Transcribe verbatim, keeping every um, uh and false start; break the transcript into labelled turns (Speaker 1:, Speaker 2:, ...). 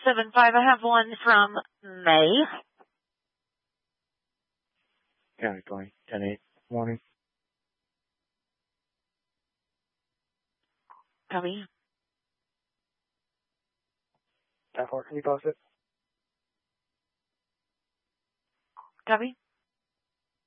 Speaker 1: seven five. I have one from May.
Speaker 2: County twenty, ten eight, morning.
Speaker 1: Copy.
Speaker 2: How far can you post it?
Speaker 1: Copy.